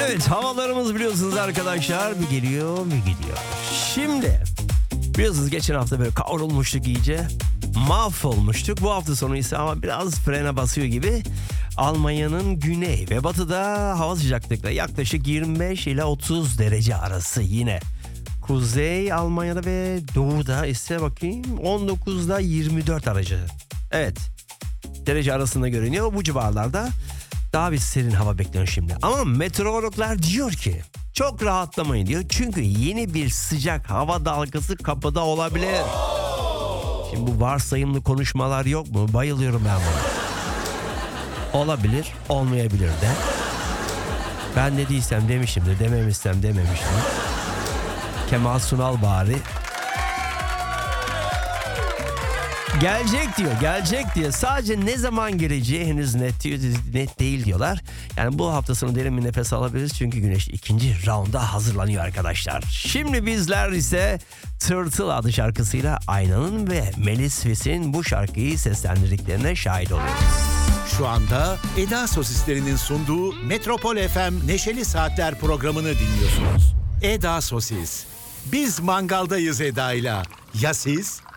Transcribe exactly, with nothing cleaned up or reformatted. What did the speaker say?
Evet, havalarımız biliyorsunuz arkadaşlar bir geliyor bir gidiyor. Şimdi biliyorsunuz geçen hafta böyle kavrulmuştuk iyice. Mahvolmuştuk. Bu hafta sonu ise ama biraz frene basıyor gibi. Almanya'nın güney ve batıda hava sıcaklıkları yaklaşık yirmi beş ile otuz derece arası yine. Kuzey Almanya'da ve doğuda ise bakayım on dokuzda yirmi dört aracı. Evet, derece arasında görünüyor. Bu civarlarda daha bir serin hava bekleniyor şimdi. Ama meteorologlar diyor ki çok rahatlamayın diyor. Çünkü yeni bir sıcak hava dalgası kapıda olabilir. Şimdi bu varsayımlı konuşmalar yok mu? Bayılıyorum ben buna. Olabilir, olmayabilir de. Ben ne diysem demişimdir, dememişsem dememiştim. Kemal Sunal bari. Gelecek diyor, gelecek diye. Sadece ne zaman geleceği henüz net, net değil diyorlar. Yani bu hafta sonu derin bir nefes alabiliriz. Çünkü Güneş ikinci raunda hazırlanıyor arkadaşlar. Şimdi bizler ise Tırtıl adlı şarkısıyla Aynanın ve Melis Ves'in bu şarkıyı seslendirdiklerine şahit oluyoruz. Şu anda Eda Sosislerinin sunduğu Metropol F M Neşeli Saatler programını dinliyorsunuz. Eda Sosis. Biz mangaldayız Eda'yla. Ya siz?